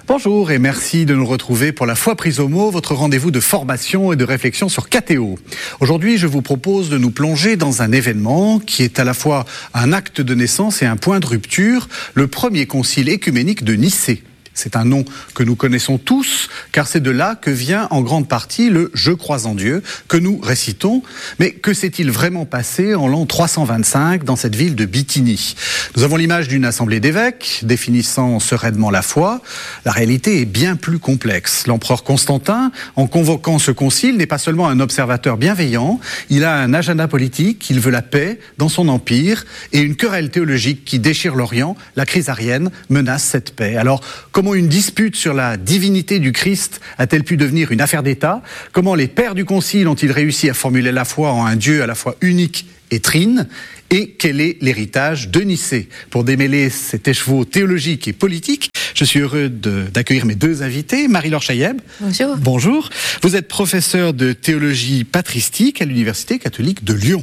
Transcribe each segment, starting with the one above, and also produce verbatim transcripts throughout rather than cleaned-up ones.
Bonjour et merci de nous retrouver pour la foi prise au mot, votre rendez-vous de formation et de réflexion sur Catéo. Aujourd'hui, je vous propose de nous plonger dans un événement qui est à la fois un acte de naissance et un point de rupture, le premier concile écuménique de Nicée. C'est un nom que nous connaissons tous, car c'est de là que vient en grande partie le « Je crois en Dieu » que nous récitons. Mais que s'est-il vraiment passé en l'an trois cent vingt-cinq dans cette ville de Bithynie ? Nous avons l'image d'une assemblée d'évêques définissant sereinement la foi. La réalité est bien plus complexe. L'empereur Constantin, en convoquant ce concile, n'est pas seulement un observateur bienveillant, il a un agenda politique, il veut la paix dans son empire et une querelle théologique qui déchire l'Orient. La crise arienne menace cette paix. Alors, comment une dispute sur la divinité du Christ a-t-elle pu devenir une affaire d'État ? Comment les pères du Concile ont-ils réussi à formuler la foi en un Dieu à la fois unique et trine ? Et quel est l'héritage de Nicée ? Pour démêler cet écheveau théologique et politique, je suis heureux de, d'accueillir mes deux invités. Marie-Laure Chayeb. Bonjour. Bonjour. Vous êtes professeur de théologie patristique à l'Université catholique de Lyon.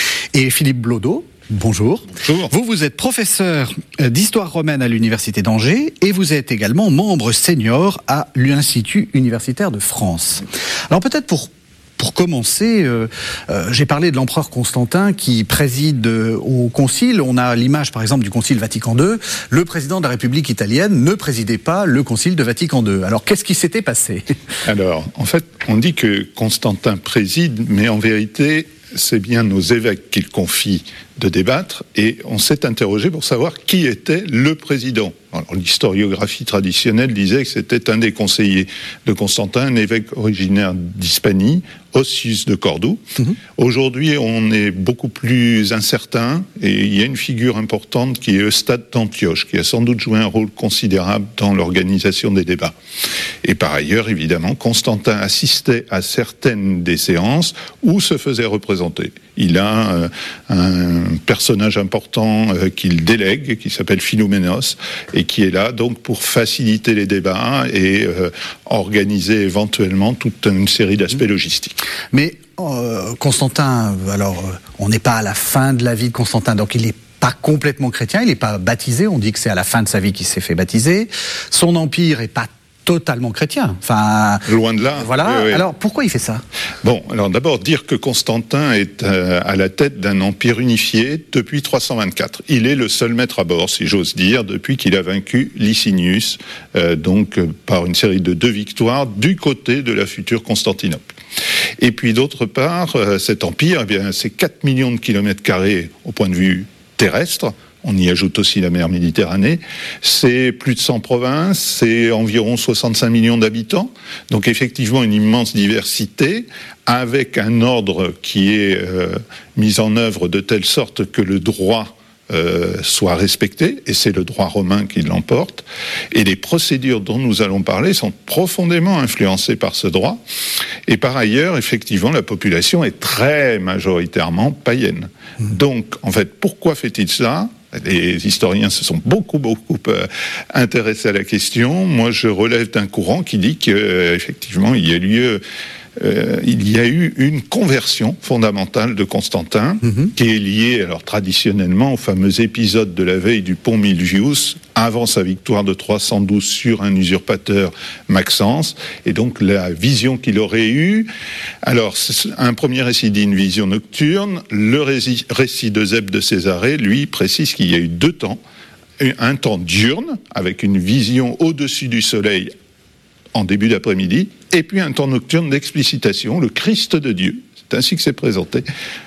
Et Philippe Blaudeau. Bonjour. Bonjour. Vous, vous êtes professeur d'histoire romaine à l'Université d'Angers et vous êtes également membre senior à l'Institut universitaire de France. Alors peut-être pour Pour commencer, euh, euh, j'ai parlé de l'empereur Constantin qui préside euh, au concile. On a l'image, par exemple, du concile Vatican deux. Le président de la République italienne ne présidait pas le concile de Vatican deux. Alors, qu'est-ce qui s'était passé ? Alors, en fait, on dit que Constantin préside, mais en vérité, c'est bien nos évêques qu'il confie de débattre, et on s'est interrogé pour savoir qui était le président. Alors, l'historiographie traditionnelle disait que c'était un des conseillers de Constantin, un évêque originaire d'Hispanie, Ossius de Cordoue. Mmh. Aujourd'hui, on est beaucoup plus incertain, et il y a une figure importante qui est Eustade d'Antioche, qui a sans doute joué un rôle considérable dans l'organisation des débats. Et par ailleurs, évidemment, Constantin assistait à certaines des séances où se faisait représenter. Il a euh, un personnage important euh, qu'il délègue, qui s'appelle Philoménos, et qui est là donc pour faciliter les débats et euh, organiser éventuellement toute une série d'aspects logistiques. Mais euh, Constantin, alors on n'est pas à la fin de la vie de Constantin, donc il est pas complètement chrétien, il n'est pas baptisé, on dit que c'est à la fin de sa vie qu'il s'est fait baptiser. Son empire est pas totalement chrétien. Enfin, loin de là. Voilà. Oui, oui. Alors, pourquoi il fait ça ? Bon, alors d'abord dire que Constantin est euh, à la tête d'un empire unifié depuis trois cent vingt-quatre. Il est le seul maître à bord, si j'ose dire, depuis qu'il a vaincu Licinius, euh, donc euh, par une série de deux victoires du côté de la future Constantinople. Et puis d'autre part, euh, cet empire, eh bien, c'est quatre millions de kilomètres carrés au point de vue terrestre. On y ajoute aussi la mer Méditerranée. C'est plus de cent provinces, c'est environ soixante-cinq millions d'habitants. Donc effectivement une immense diversité, avec un ordre qui est euh, mis en œuvre de telle sorte que le droit euh, soit respecté, et c'est le droit romain qui l'emporte. Et les procédures dont nous allons parler sont profondément influencées par ce droit. Et par ailleurs, effectivement, la population est très majoritairement païenne. Donc, en fait, pourquoi fait-il ça ? Les historiens se sont beaucoup, beaucoup euh, intéressés à la question. Moi, je relève d'un courant qui dit qu'effectivement, euh, il y a lieu... Euh, il y a eu une conversion fondamentale de Constantin, mmh. qui est liée, alors traditionnellement, au fameux épisode de la veille du pont Milvius, avant sa victoire de trois cent douze sur un usurpateur, Maxence, et donc la vision qu'il aurait eue. Alors, un premier récit dit une vision nocturne, le récit, récit d'Eusèbe de Césarée, lui, précise qu'il y a eu deux temps, un temps diurne, avec une vision au-dessus du soleil, en début d'après-midi, et puis un temps nocturne d'explicitation, le Christ de Dieu, c'est ainsi que c'est présenté,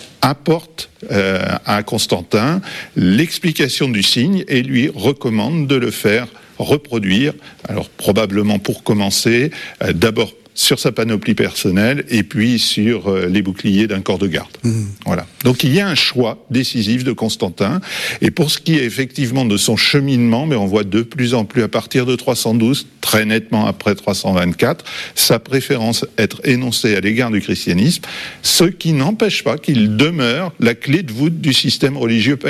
apporte euh, à Constantin l'explication du signe et lui recommande de le faire reproduire, alors probablement pour commencer, euh, d'abord sur sa panoplie personnelle et puis sur euh, les boucliers d'un corps de garde. Mmh. Voilà. Donc il y a un choix décisif de Constantin, et pour ce qui est effectivement de son cheminement, mais on voit de plus en plus à partir de trois cent douze, très nettement après trois cent vingt-quatre, sa préférence être énoncée à l'égard du christianisme, ce qui n'empêche pas qu'il demeure la clé de voûte du système religieux païen.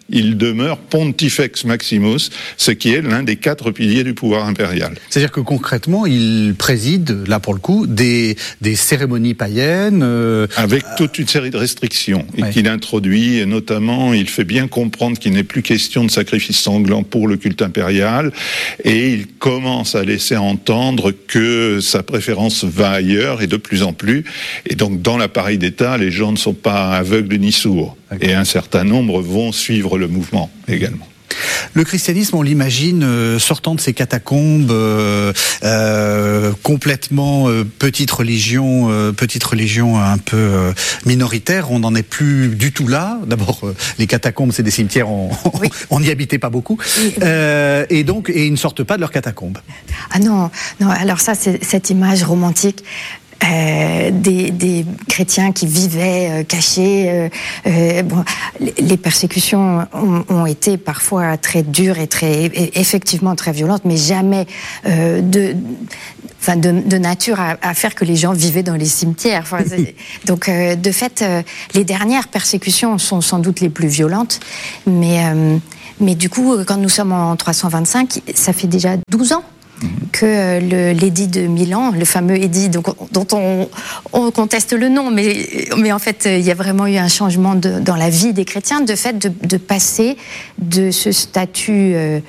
il demeure Pontifex Maximus, ce qui est l'un des quatre piliers du pouvoir impérial. C'est-à-dire que concrètement, il préside, là pour le coup, des, des cérémonies païennes... Euh, Avec toute une série de restrictions et ouais. qu'il introduit, et notamment, il fait bien comprendre qu'il n'est plus question de sacrifice sanglant pour le culte impérial, et il commence à laisser entendre que sa préférence va ailleurs, et de plus en plus, et donc dans l'appareil d'État, les gens ne sont pas aveugles ni sourds, okay. Et un certain nombre vont suivre le mouvement également. Le christianisme, on l'imagine euh, sortant de ces catacombes, euh, euh, complètement euh, petite religion, euh, petite religion un peu euh, minoritaire. On n'en est plus du tout là. D'abord, euh, les catacombes, c'est des cimetières, on n'y oui. habitait pas beaucoup, euh, et donc et ils ne sortent pas de leurs catacombes. Ah non, non. Alors ça, c'est cette image romantique. Euh, des, des chrétiens qui vivaient euh, cachés. Euh, euh, bon, les persécutions ont, ont été parfois très dures et très, effectivement très violentes, mais jamais euh, de, enfin de, de nature à, à faire que les gens vivaient dans les cimetières. Enfin, donc, euh, de fait, euh, les dernières persécutions sont sans doute les plus violentes, mais, euh, mais du coup, quand nous sommes en trois cent vingt-cinq, ça fait déjà douze ans que le, l'édit de Milan, le fameux édit donc, dont on, on conteste le nom, mais, mais en fait, il y a vraiment eu un changement de, dans la vie des chrétiens, de fait de, de passer de ce statut euh,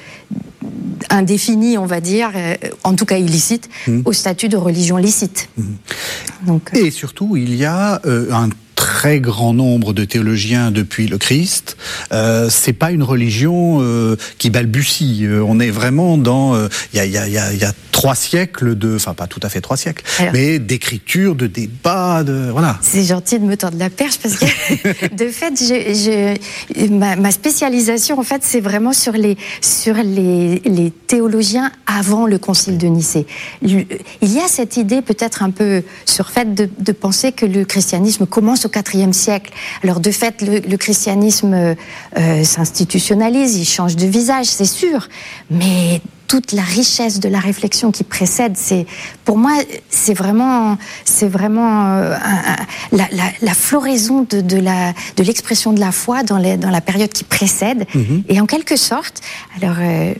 indéfini, on va dire, euh, en tout cas illicite, mmh. au statut de religion licite. Mmh. Donc, et surtout, il y a euh, un très grand nombre de théologiens depuis le Christ. Euh, c'est pas une religion euh, qui balbutie. Euh, on est vraiment dans il euh, y, y, y, y a trois siècles de, enfin pas tout à fait trois siècles, alors, mais d'écriture, de débat, de voilà. C'est gentil de me tendre la perche parce que de fait, je, je, ma, ma spécialisation en fait, c'est vraiment sur les sur les, les théologiens avant le Concile de Nicée. Il y a cette idée peut-être un peu surfaite de, de penser que le christianisme commence au quatrième siècle. Alors de fait, le, le christianisme euh, s'institutionnalise, il change de visage, c'est sûr, mais toute la richesse de la réflexion qui précède, c'est, pour moi, c'est vraiment, c'est vraiment euh, un, un, la, la, la floraison de, de, la, de l'expression de la foi dans, les, dans la période qui précède. Mm-hmm. Et en quelque sorte, alors... Euh,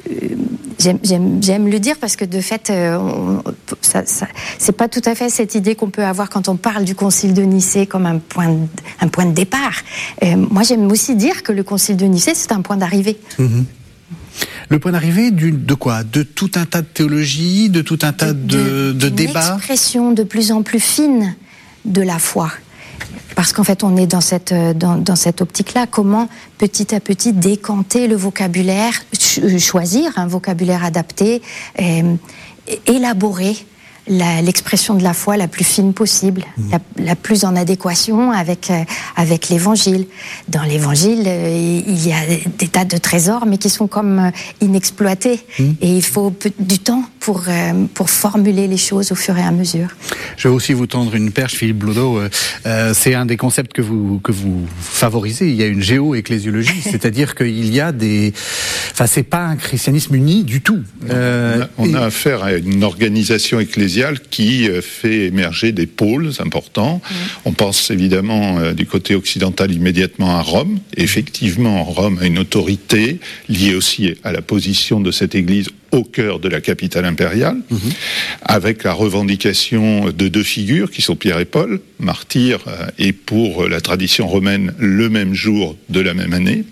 J'aime, j'aime, j'aime le dire parce que de fait, euh, on, ça, ça, c'est pas tout à fait cette idée qu'on peut avoir quand on parle du Concile de Nicée comme un point de, un point de départ. Euh, moi, j'aime aussi dire que le Concile de Nicée, c'est un point d'arrivée. Mmh. Le point d'arrivée du, de quoi ? De tout un tas de théologie, de tout un tas de, de, de débats ? Une expression de plus en plus fine de la foi. Parce qu'en fait, on est dans cette, dans, dans cette optique-là. Comment, petit à petit, décanter le vocabulaire, ch- choisir un vocabulaire adapté, euh, élaborer la, l'expression de la foi la plus fine possible, mmh. la, la plus en adéquation avec, euh, avec l'Évangile. Dans l'Évangile, euh, il y a des tas de trésors, mais qui sont comme euh, inexploités. Mmh. Et il faut peu, du temps pour, euh, pour formuler les choses au fur et à mesure. Je vais aussi vous tendre une perche, Philippe Blodeau. Euh, euh, c'est un des concepts que vous, que vous favorisez. Il y a une géo-ecclésiologie, c'est-à-dire qu'il y a des... Enfin, c'est pas un christianisme uni du tout. Euh, on a, on a et... affaire à une organisation ecclésiale qui fait émerger des pôles importants. Mmh. On pense évidemment euh, du côté occidental immédiatement à Rome. Et effectivement, Rome a une autorité liée aussi à la position de cette Église au cœur de la capitale impériale, mmh. avec la revendication de deux figures qui sont Pierre et Paul, martyrs euh, et pour la tradition romaine le même jour de la même année.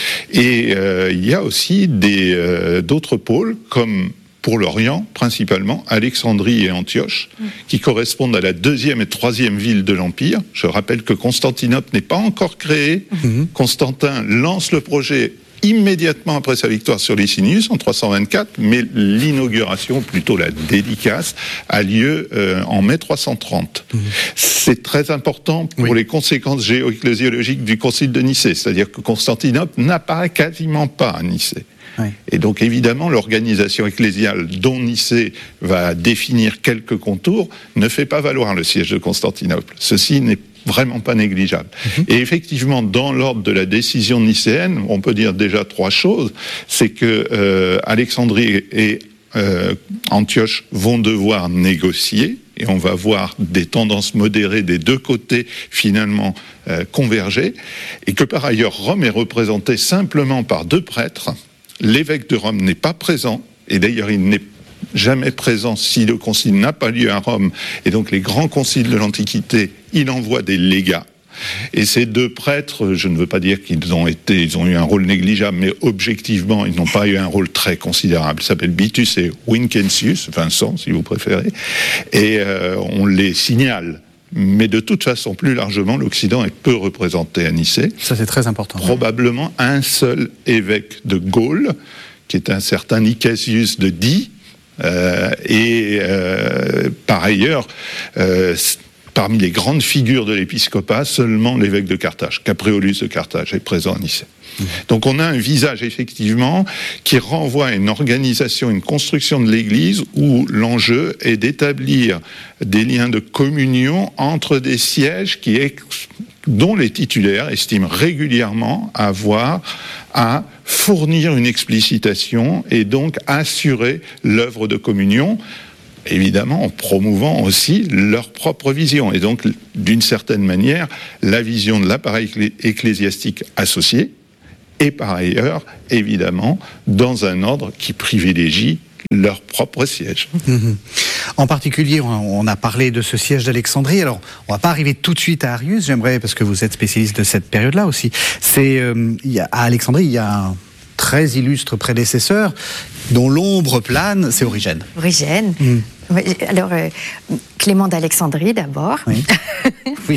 Et euh, il y a aussi des, euh, d'autres pôles comme pour l'Orient, principalement, Alexandrie et Antioche, mmh. qui correspondent à la deuxième et troisième ville de l'Empire. Je rappelle que Constantinople n'est pas encore créée. Mmh. Constantin lance le projet immédiatement après sa victoire sur Licinius en trois cent vingt-quatre, mais l'inauguration, plutôt la dédicace, a lieu euh, en mai trois cent trente. Mmh. C'est très important pour oui. les conséquences géo-ecclésiologiques du Concile de Nicée, c'est-à-dire que Constantinople n'apparaît quasiment pas à Nicée. Oui. Et donc évidemment l'organisation ecclésiale dont Nicée va définir quelques contours ne fait pas valoir le siège de Constantinople. Ceci n'est vraiment pas négligeable. Mm-hmm. Et effectivement, dans l'ordre de la décision nicéenne, on peut dire déjà trois choses. C'est que euh, Alexandrie et euh, Antioche vont devoir négocier et on va voir des tendances modérées des deux côtés finalement euh, converger, et que par ailleurs Rome est représentée simplement par deux prêtres. L'évêque de Rome n'est pas présent, et d'ailleurs il n'est jamais présent si le concile n'a pas lieu à Rome, et donc les grands conciles de l'Antiquité, il envoie des légats. Et ces deux prêtres, je ne veux pas dire qu'ils ont été, ils ont eu un rôle négligeable, mais objectivement, ils n'ont pas eu un rôle très considérable. Ils s'appellent Bitus et Vincentius, Vincent, si vous préférez, et euh, on les signale. Mais de toute façon, plus largement, l'Occident est peu représenté à Nicée. Ça, c'est très important. Probablement un seul évêque de Gaule, qui est un certain Nicasius de Die, euh, et euh, par ailleurs, euh, parmi les grandes figures de l'épiscopat, seulement l'évêque de Carthage, Capreolus de Carthage, est présent à Nicée. Mmh. Donc on a un visage effectivement qui renvoie à une organisation, une construction de l'Église où l'enjeu est d'établir des liens de communion entre des sièges qui est, dont les titulaires estiment régulièrement avoir à fournir une explicitation et donc assurer l'œuvre de communion, évidemment en promouvant aussi leur propre vision. Et donc, d'une certaine manière, la vision de l'appareil ecclésiastique associé, et par ailleurs, évidemment, dans un ordre qui privilégie leur propre siège. Mmh. En particulier, on a parlé de ce siège d'Alexandrie. Alors, on ne va pas arriver tout de suite à Arius, j'aimerais, parce que vous êtes spécialiste de cette période-là aussi. C'est, euh, il y a, à Alexandrie, il y a un très illustre prédécesseur dont l'ombre plane, c'est Origène. Origène. Mmh. Alors, euh, Clément d'Alexandrie d'abord. Oui. Oui.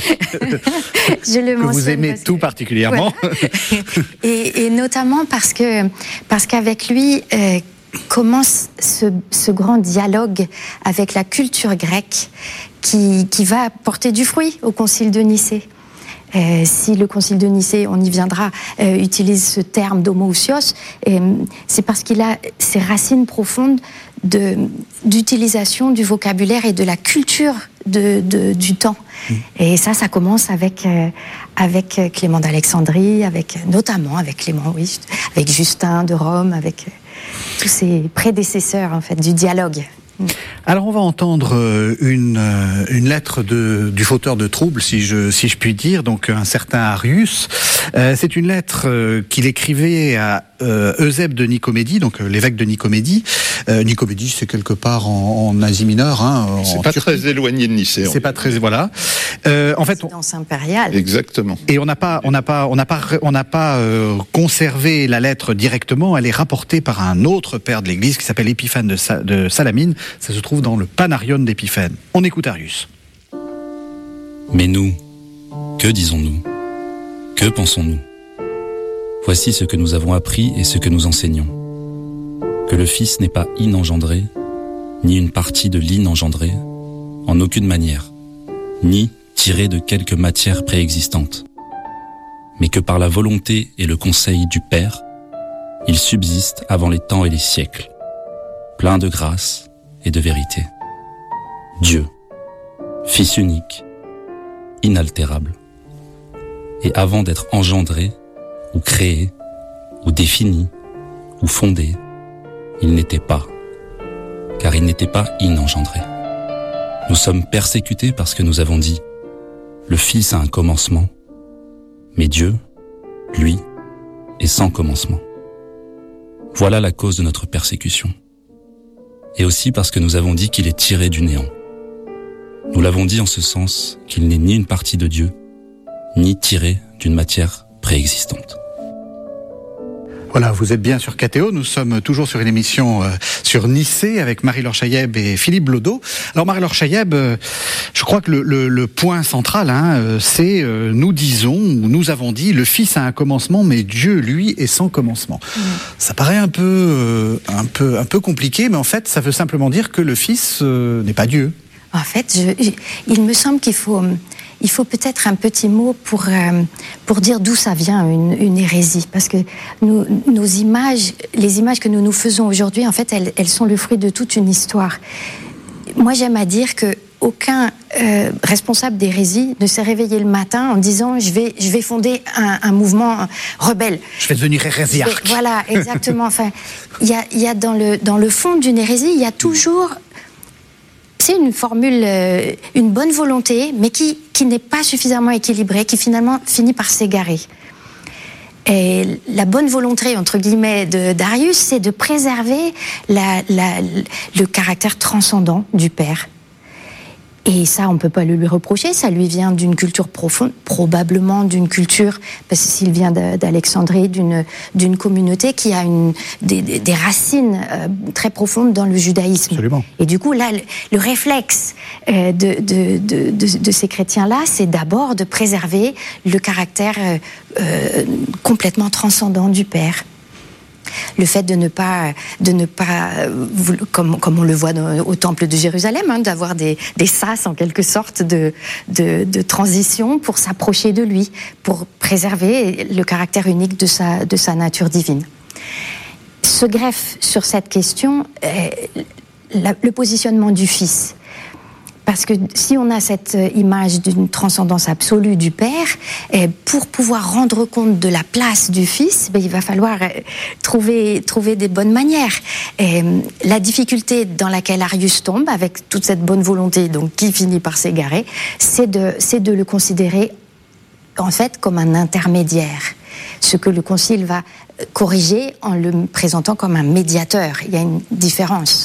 Je le que vous aimez tout que... particulièrement. Ouais. et, et notamment parce que parce qu'avec lui euh, commence ce, ce grand dialogue avec la culture grecque qui, qui va porter du fruit au Concile de Nicée. Euh, si le Concile de Nicée, on y viendra, euh, utilise ce terme d'homoousios, euh, c'est parce qu'il a ses racines profondes de, d'utilisation du vocabulaire et de la culture de, de, du temps. Mmh. Et ça, ça commence avec, euh, avec Clément d'Alexandrie, avec, notamment avec Clément, oui, avec Justin de Rome, avec euh, tous ses prédécesseurs en fait, du dialogue. Alors on va entendre une, une lettre de, du fauteur de troubles, si je, si je puis dire, donc un certain Arius. Euh, c'est une lettre euh, qu'il écrivait à euh, Eusèbe de Nicomédie, donc euh, l'évêque de Nicomédie. Euh, Nicomédie, c'est quelque part en, en Asie mineure. Hein, c'est pas Turquie. Très éloigné de Nicée. C'est pas très, voilà. Euh, en fait, résidence impériale. Exactement. Et on n'a pas, on n'a pas, on n'a pas, on n'a pas euh, conservé la lettre directement. Elle est rapportée par un autre père de l'Église qui s'appelle Épiphane de, Sa, de Salamine. Ça se trouve dans le Panarion d'Épiphène. On écoute Arius. Mais nous, que disons-nous ? Que pensons-nous ? Voici ce que nous avons appris et ce que nous enseignons. Que le Fils n'est pas inengendré, ni une partie de l'inengendré, en aucune manière, ni tiré de quelque matière préexistante, mais que par la volonté et le conseil du Père, il subsiste avant les temps et les siècles, plein de grâce et de vérité. Dieu, Fils unique, inaltérable. Et avant d'être engendré, ou créé, ou défini, ou fondé, il n'était pas, car il n'était pas inengendré. Nous sommes persécutés parce que nous avons dit, le Fils a un commencement, mais Dieu, lui, est sans commencement. Voilà la cause de notre persécution. Et aussi parce que nous avons dit qu'il est tiré du néant. Nous l'avons dit en ce sens qu'il n'est ni une partie de Dieu, ni tiré d'une matière préexistante. Voilà, vous êtes bien sur K T O, nous sommes toujours sur une émission euh, sur Nicée avec Marie-Laure Chailleb et Philippe Blodeau. Alors Marie-Laure Chailleb, euh, je crois que le, le, le point central, hein, euh, c'est euh, nous disons, ou nous avons dit, le Fils a un commencement, mais Dieu, lui, est sans commencement. Mmh. Ça paraît un peu, euh, un peu, un peu compliqué, mais en fait, ça veut simplement dire que le Fils euh, n'est pas Dieu. En fait, je, je, il me semble qu'il faut... Il faut peut-être un petit mot pour, euh, pour dire d'où ça vient, une, une hérésie. Parce que nous, nos images, les images que nous nous faisons aujourd'hui, en fait, elles, elles sont le fruit de toute une histoire. Moi, j'aime à dire qu'aucun euh, responsable d'hérésie ne s'est réveillé le matin en disant « je vais, je vais fonder un, un mouvement rebelle ». Je vais devenir hérésiarque. Voilà, exactement. Enfin, il y a, y a dans, le, dans le fond d'une hérésie, il y a toujours... c'est une formule, euh, une bonne volonté, mais qui, qui n'est pas suffisamment équilibrée, qui finalement finit par s'égarer. Et la bonne volonté, entre guillemets, de Darius, c'est de préserver la, la, le caractère transcendant du Père. Et ça, on ne peut pas le lui reprocher, ça lui vient d'une culture profonde, probablement d'une culture, parce qu'il vient d'Alexandrie, d'une, d'une communauté qui a une, des, des racines euh, très profondes dans le judaïsme. Absolument. Et du coup, là, le, le réflexe euh, de, de, de, de, de ces chrétiens-là, c'est d'abord de préserver le caractère euh, euh, complètement transcendant du Père. Le fait de ne pas, de ne pas comme, comme on le voit dans, au temple de Jérusalem, hein, d'avoir des, des sas en quelque sorte de, de, de transition pour s'approcher de lui, pour préserver le caractère unique de sa, de sa nature divine. Se greffe sur cette question euh, la, le positionnement du Fils. Parce que si on a cette image d'une transcendance absolue du Père, eh, pour pouvoir rendre compte de la place du Fils, ben, il va falloir trouver, trouver des bonnes manières. Et la difficulté dans laquelle Arius tombe, avec toute cette bonne volonté donc, qui finit par s'égarer, c'est de, c'est de le considérer en fait comme un intermédiaire. Ce que le Concile va corriger en le présentant comme un médiateur. Il y a une différence.